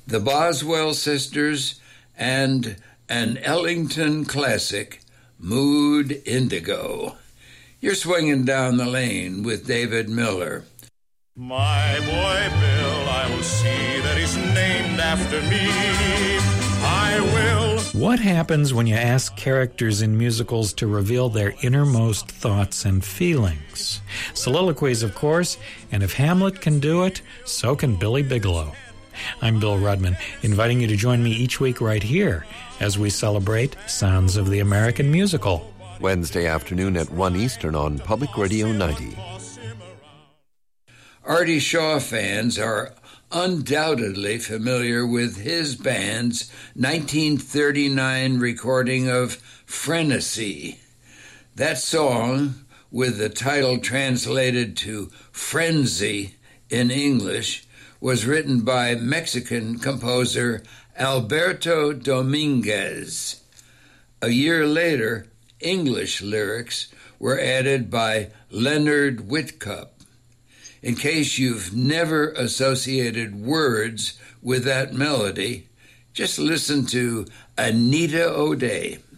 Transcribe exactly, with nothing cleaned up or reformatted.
the Boswell Sisters, and an Ellington classic, Mood Indigo. You're swinging down the lane with David Miller. My boy Bill, I will see that he's named after me. I will. What happens when you ask characters in musicals to reveal their innermost thoughts and feelings? Soliloquies, of course, and if Hamlet can do it, so can Billy Bigelow. I'm Bill Rudman, inviting you to join me each week right here as we celebrate Sounds of the American Musical. Wednesday afternoon at one Eastern on Public Radio ninety. Artie Shaw fans are undoubtedly familiar with his band's nineteen thirty-nine recording of Frenesy. That song, with the title translated to Frenzy in English, was written by Mexican composer Alberto Dominguez. A year later, English lyrics were added by Leonard Whitcup. In case you've never associated words with that melody, just listen to Anita O'Day.